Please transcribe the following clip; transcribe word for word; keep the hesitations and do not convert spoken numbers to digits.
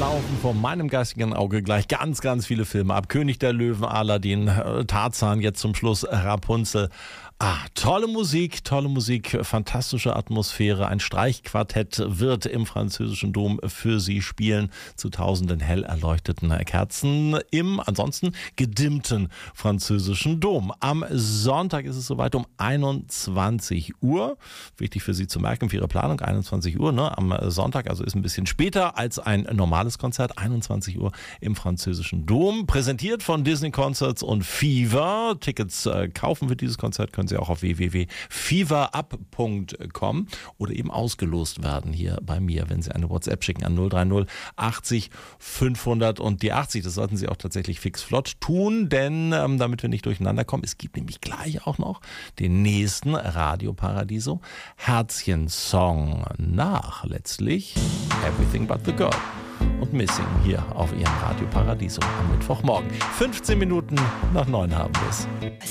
laufen vor meinem geistigen Auge gleich ganz, ganz viele Filme ab. König der Löwen, Aladdin, Tarzan, jetzt zum Schluss Rapunzel. Ah, tolle Musik, tolle Musik, fantastische Atmosphäre. Ein Streichquartett wird im französischen Dom für Sie spielen zu tausenden hell erleuchteten Kerzen im ansonsten gedimmten französischen Dom. Am Sonntag ist es soweit um einundzwanzig Uhr. Wichtig für Sie zu merken, für Ihre Planung, einundzwanzig Uhr, ne? Am Sonntag, also ist ein bisschen später als ein normales Konzert, einundzwanzig Uhr im französischen Dom. Präsentiert von Disney Concerts und Fever. Tickets äh, kaufen für dieses Konzert können Sie auch auf w w w punkt fever up punkt com oder eben ausgelost werden hier bei mir, wenn Sie eine WhatsApp schicken an null drei null achtzig fünfhundert und die achtzig. Das sollten Sie auch tatsächlich fix flott tun, denn ähm, damit wir nicht durcheinander kommen, es gibt nämlich gleich auch noch den nächsten Radio Paradiso Herzchen-Song nach letztlich Everything But the Girl und Missing hier auf Ihrem Radio Paradiso am Mittwochmorgen. fünfzehn Minuten nach neun haben wir es.